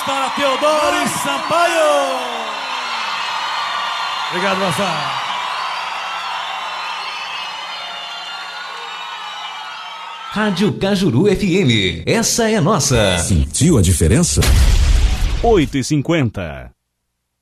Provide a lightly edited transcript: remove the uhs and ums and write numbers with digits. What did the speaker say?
para Teodoro Sampaio. Obrigado, Rafa. Rádio Cajuru FM, essa é nossa. Sentiu a diferença? 8h50.